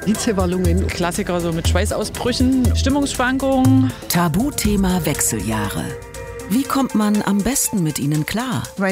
Hitzewallungen. Klassiker so mit Schweißausbrüchen, Stimmungsschwankungen. Tabuthema Wechseljahre. Wie kommt man am besten mit ihnen klar?